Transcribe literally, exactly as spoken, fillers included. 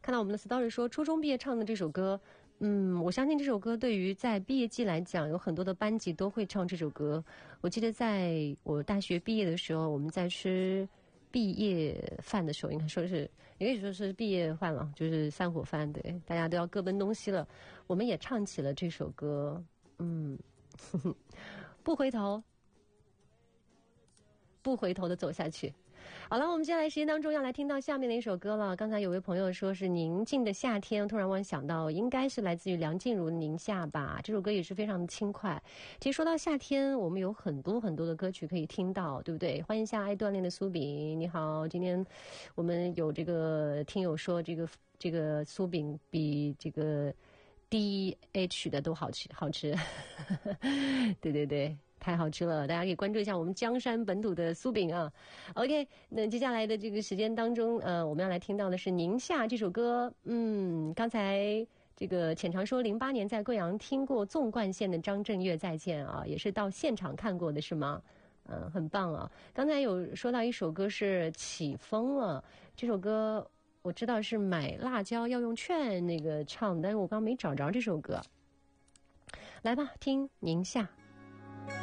看到我们的 story 说，初中毕业唱的这首歌，嗯，我相信这首歌对于在毕业季来讲，有很多的班级都会唱这首歌。我记得在我大学毕业的时候，我们在吃毕业饭的时候，应该说是，也可以说是毕业饭了，就是散伙饭，对，大家都要各奔东西了，我们也唱起了这首歌，嗯，呵呵，不回头，不回头的走下去。好了，我们接下来时间当中要来听到下面的一首歌了。刚才有位朋友说是宁静的夏天，突然我想到应该是来自于梁静茹的宁夏吧，这首歌也是非常的轻快。其实说到夏天，我们有很多很多的歌曲可以听到，对不对？欢迎一下爱锻炼的苏饼，你好，今天我们有这个听友说这个这个苏饼比这个 D H 的都好吃好吃对对对，太好吃了，大家可以关注一下我们江山本土的酥饼啊。OK， 那接下来的这个时间当中，呃，我们要来听到的是《宁夏》这首歌。嗯，刚才这个浅尝说零八年在贵阳听过纵贯线的张震岳再见啊，也是到现场看过的是吗？嗯，很棒啊。刚才有说到一首歌是起风了，这首歌我知道是买辣椒要用券那个唱，但是我刚没找着这首歌。来吧，听宁夏。